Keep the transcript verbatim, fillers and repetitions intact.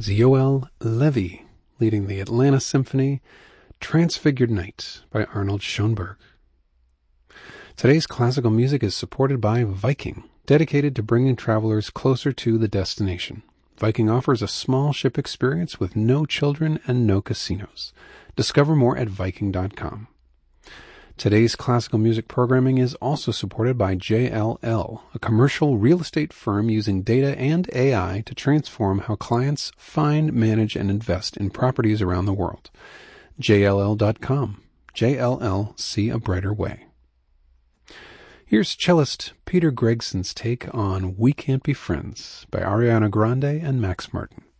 is Yoel Levy, leading the Atlanta Symphony, Transfigured Night by Arnold Schoenberg. Today's classical music is supported by Viking, dedicated to bringing travelers closer to the destination. Viking offers a small ship experience with no children and no casinos. Discover more at viking dot com. Today's classical music programming is also supported by J L L, a commercial real estate firm using data and A I to transform how clients find, manage, and invest in properties around the world. J L L dot com. J L L, see a brighter way. Here's cellist Peter Gregson's take on We Can't Be Friends by Ariana Grande and Max Martin.